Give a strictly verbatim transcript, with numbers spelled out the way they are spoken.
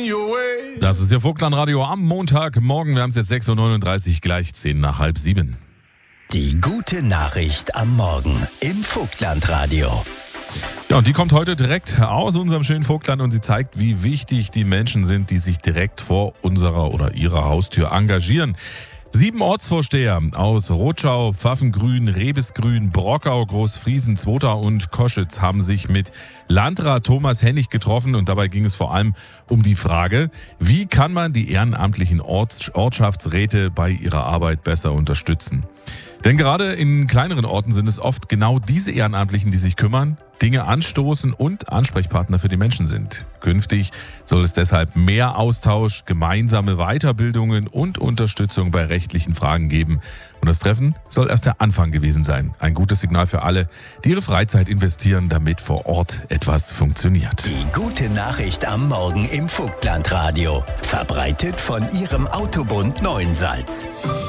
your way. Das ist Ihr Vogtland-Radio am Montagmorgen. Wir haben es jetzt sechs Uhr neununddreißig, gleich zehn nach halb sieben. Die gute Nachricht am Morgen im Vogtland-Radio. Ja, und die kommt heute direkt aus unserem schönen Vogtland und sie zeigt, wie wichtig die Menschen sind, die sich direkt vor unserer oder ihrer Haustür engagieren. Sieben Ortsvorsteher aus Rotschau, Pfaffengrün, Rebesgrün, Brockau, Großfriesen, Zwotau und Koschitz haben sich mit Landrat Thomas Hennig getroffen und dabei ging es vor allem um die Frage, wie kann man die ehrenamtlichen Orts- Ortschaftsräte bei ihrer Arbeit besser unterstützen? Denn gerade in kleineren Orten sind es oft genau diese Ehrenamtlichen, die sich kümmern, Dinge anstoßen und Ansprechpartner für die Menschen sind. Künftig soll es deshalb mehr Austausch, gemeinsame Weiterbildungen und Unterstützung bei rechtlichen Fragen geben. Und das Treffen soll erst der Anfang gewesen sein. Ein gutes Signal für alle, die ihre Freizeit investieren, damit vor Ort etwas funktioniert. Die gute Nachricht am Morgen im Vogtland-Radio. Verbreitet von Ihrem Autobund Neuensalz.